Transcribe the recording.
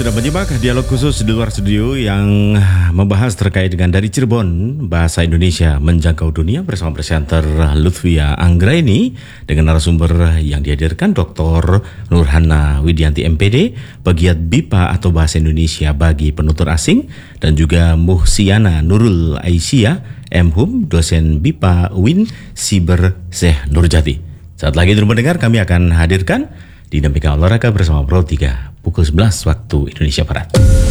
sudah menyimak dialog khusus di luar studio yang membahas terkait dengan dari Cirebon, bahasa Indonesia menjangkau dunia bersama presenter Lutfia Anggraini dengan narasumber yang dihadirkan Dr. Nurhana Widianti MPD, pegiat BIPA atau Bahasa Indonesia bagi penutur asing, dan juga Muhsiana Nurul Aisyah, MHum, dosen BIPA UIN Siber Syekh Nurjati. Saat lagi teman mendengar, kami akan hadirkan Dinamika Olahraga bersama Pro 3 pukul 11 waktu Indonesia Barat.